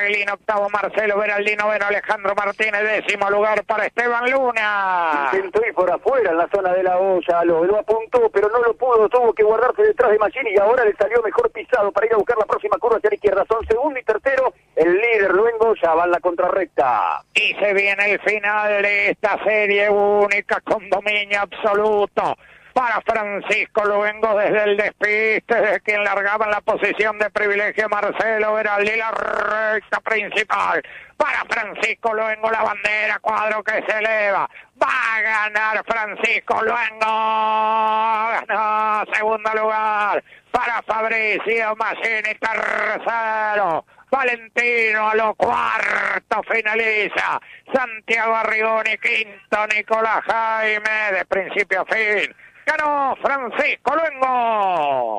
Maglino, octavo Marcelo Beraldi, noveno Alejandro Martínez, décimo lugar para Esteban Luna. Intentó ir por afuera en la zona de la olla, lo apuntó, pero no lo pudo, tuvo que guardarse detrás de Machini y ahora le salió mejor pisado para ir a buscar la próxima curva hacia la izquierda. Son segundo y tercero, el líder Luengo ya va en la contrarrecta. Y se viene el final de esta serie única con dominio absoluto para Francisco Luengo desde el despiste, de quien largaba en la posición de privilegio Marcelo Beraldi, la recta principal. Para Francisco Luengo la bandera, cuadro que se eleva. Va a ganar Francisco Luengo. Ganó, segundo lugar para Fabricio Machini, tercero. Valentino a lo cuarto finaliza. Santiago Arrigoni, quinto Nicolás Jaime, de principio a fin. Ganó Francisco Luengo.